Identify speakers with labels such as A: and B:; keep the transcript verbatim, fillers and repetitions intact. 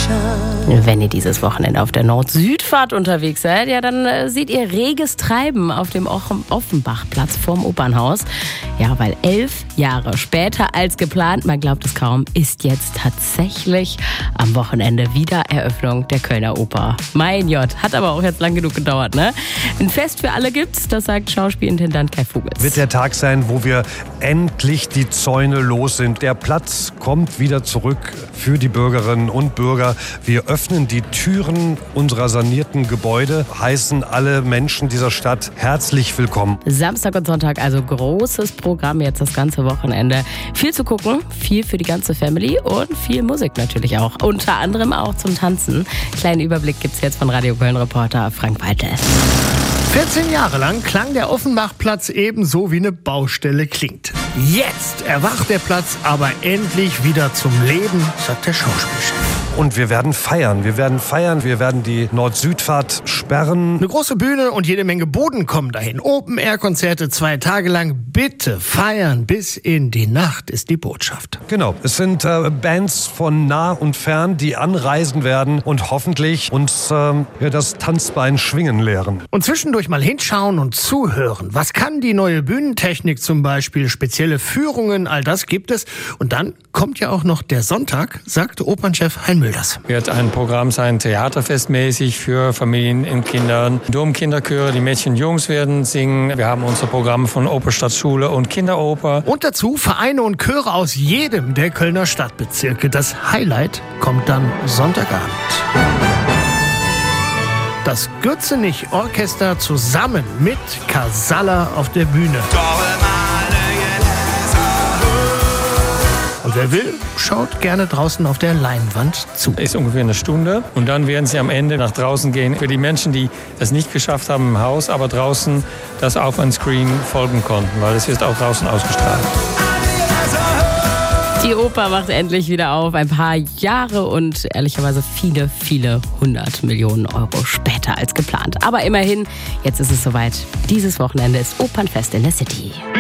A: Sonnenschein.
B: Wenn ihr dieses Wochenende auf der Nord-Süd-Fahrt unterwegs seid, ja, dann äh, seht ihr reges Treiben auf dem Offenbachplatz vorm Opernhaus. Ja, weil elf Jahre später als geplant, man glaubt es kaum, ist jetzt tatsächlich am Wochenende wieder Eröffnung der Kölner Oper. Mein Gott, hat aber auch jetzt lang genug gedauert, ne? Ein Fest für alle gibt's, das sagt Schauspielintendant Kai Vogels.
C: Wird der Tag sein, wo wir endlich die Zäune los sind. Der Platz kommt wieder zurück für die Bürgerinnen und Bürger. Wir öffnen die Türen unserer sanierten Gebäude, heißen alle Menschen dieser Stadt herzlich willkommen.
B: Samstag und Sonntag, also großes Programm jetzt das ganze Wochenende. Viel zu gucken, viel für die ganze Family und viel Musik natürlich auch. Unter anderem auch zum Tanzen. Kleinen Überblick gibt's jetzt von Radio Köln-Reporter Frank Walter.
D: vierzehn Jahre lang klang der Offenbachplatz ebenso wie eine Baustelle klingt. Jetzt erwacht der Platz aber endlich wieder zum Leben, sagt der Schauspielchef.
C: Und wir werden feiern. Wir werden feiern. Wir werden die Nord-Süd-Fahrt sperren.
D: Eine große Bühne und jede Menge Boden kommen dahin. Open-Air-Konzerte zwei Tage lang. Bitte feiern bis in die Nacht ist die Botschaft.
C: Genau. Es sind äh, Bands von nah und fern, die anreisen werden und hoffentlich uns äh, ja, das Tanzbein schwingen lehren.
D: Und zwischendurch mal hinschauen und zuhören. Was kann die neue Bühnentechnik zum Beispiel? Spezielle Führungen, all das gibt es. Und dann kommt ja auch noch der Sonntag, sagte Opernchef Hein Mülders.
E: Wird ein Programm sein, theaterfestmäßig für Familien und Kinder. Domkinderchöre, die Mädchen und Jungs werden singen. Wir haben unser Programm von Operstadtschule und Kinderoper.
D: Und dazu Vereine und Chöre aus jedem der Kölner Stadtbezirke. Das Highlight kommt dann Sonntagabend. Das Gürzenich-Orchester zusammen mit Casalla auf der Bühne. Und wer will, schaut gerne draußen auf der Leinwand zu.
E: Ist ungefähr eine Stunde und dann werden sie am Ende nach draußen gehen. Für die Menschen, die es nicht geschafft haben im Haus, aber draußen das auf ein Screen folgen konnten, weil es wird auch draußen ausgestrahlt.
B: Die Oper macht endlich wieder auf, ein paar Jahre und ehrlicherweise viele, viele hundert Millionen Euro später als geplant. Aber immerhin, jetzt ist es soweit. Dieses Wochenende ist Opernfest in der City.